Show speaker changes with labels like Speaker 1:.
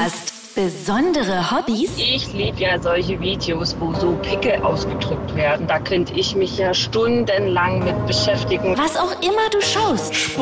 Speaker 1: hast besondere Hobbys?
Speaker 2: Ich liebe ja solche Videos, wo so Pickel ausgedrückt werden. Da könnte ich mich ja stundenlang mit beschäftigen.
Speaker 1: Was auch immer du schaust.